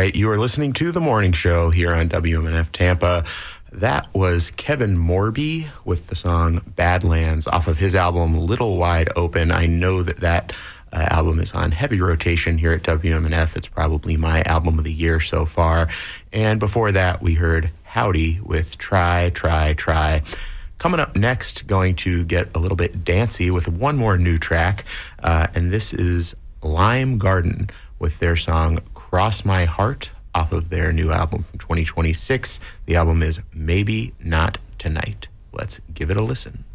right, you are listening to The Morning Show here on WMNF Tampa. That was Kevin Morby with the song Badlands off of his album Little Wide Open. I know that album is on heavy rotation here at WMNF. It's probably my album of the year so far. And before that, we heard Howdy with Try, Try, Try. Coming up next, going to get a little bit dancey with one more new track, and this is Lime Garden with their song Cross My Heart off of their new album from 2026. The album is Maybe Not Tonight. Let's give it a listen.